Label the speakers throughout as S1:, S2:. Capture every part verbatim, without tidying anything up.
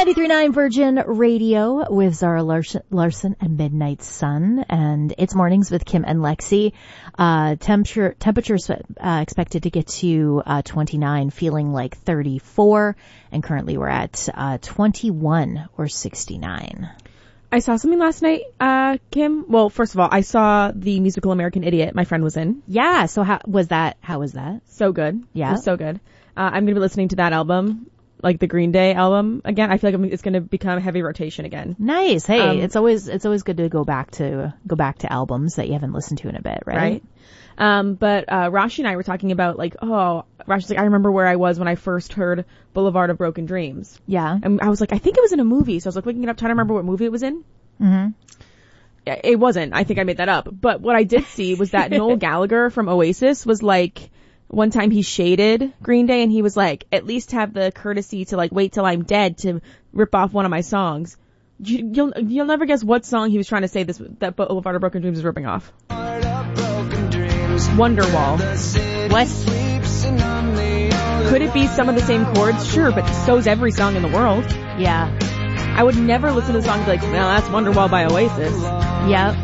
S1: ninety-three point nine Virgin Radio with Zara Larson, Larson and Midnight Sun, and it's mornings with Kim and Lexi. Uh, temperature, temperatures uh, expected to get to uh, twenty-nine, feeling like thirty-four, and currently we're at uh, twenty-one or sixty-nine.
S2: I saw something last night, uh, Kim. Well, first of all, I saw the musical American Idiot my friend was in.
S1: Yeah, so how was that? How was that?
S2: So good.
S1: Yeah.
S2: It was so good. Uh, I'm going to be listening to that album, like the Green Day album again. I feel like it's going to become heavy rotation again.
S1: Nice. Hey,
S2: Um,
S1: it's always it's always good to go back to go back to albums that you haven't listened to in a bit, right?
S2: Right. Um, but uh, Rashi and I were talking about like, oh, Rashi's like, I remember where I was when I first heard Boulevard of Broken Dreams.
S1: Yeah.
S2: And I was like, I think it was in a movie. So I was like looking it up, trying to remember what movie it was in.
S1: Mm-hmm.
S2: Yeah, it wasn't. I think I made that up. But what I did see was that Noel Gallagher from Oasis was like, one time he shaded Green Day and he was like, at least have the courtesy to like wait till I'm dead to rip off one of my songs. You, you'll you'll never guess what song he was trying to say this that Boulevard of Broken Dreams is ripping off. Wonderwall.
S1: What?
S2: Could it be some of the same chords? Sure, but so's every song in the world.
S1: Yeah.
S2: I would never listen to the song and be like, well, that's Wonderwall by Oasis.
S1: Yep.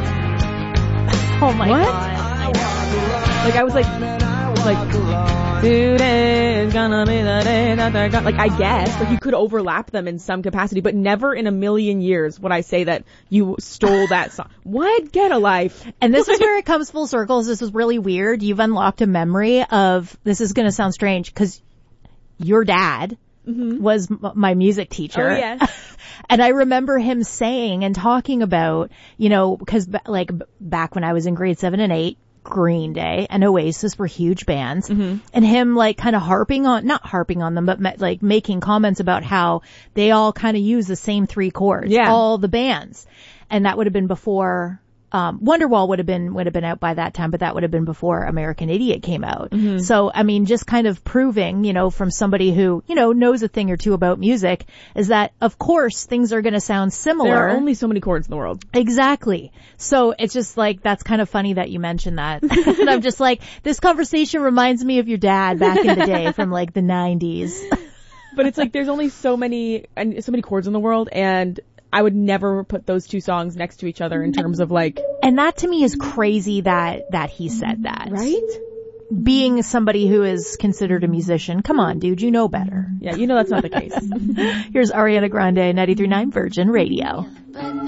S1: Oh my
S2: What?
S1: god.
S2: Like I was like, like, today is gonna be the day that they're gonna, like I guess, like you could overlap them in some capacity, but never in a million years would I say that you stole that song. What? Get a life.
S1: And this is where it comes full circle. This is really weird. You've unlocked a memory of, this is going to sound strange, because your dad mm-hmm. was m- my music teacher.
S2: Oh, yeah.
S1: And I remember him saying and talking about, you know, because b- like b- back when I was in grade seven and eight, Green Day and Oasis were huge bands, mm-hmm. and him like kind of harping on, not harping on them, but ma- like making comments about how they all kind of use the same three chords,
S2: yeah.
S1: all the bands. And that would have been before, um, Wonderwall would have been, would have been out by that time, but that would have been before American Idiot came out. Mm-hmm. So, I mean, just kind of proving, you know, from somebody who, you know, knows a thing or two about music, is that of course things are going to sound similar.
S2: There are only so many chords in the world.
S1: Exactly. So it's just like, that's kind of funny that you mentioned that. And I'm just like, this conversation reminds me of your dad back in the day from like the nineties.
S2: But it's like, there's only so many, and so many chords in the world, and I would never put those two songs next to each other in terms of like.
S1: And that to me is crazy that, that he said that.
S2: Right?
S1: Being somebody who is considered a musician. Come on, dude, you know better.
S2: Yeah, you know that's not the case.
S1: Here's Ariana Grande, ninety-three point nine Virgin Radio.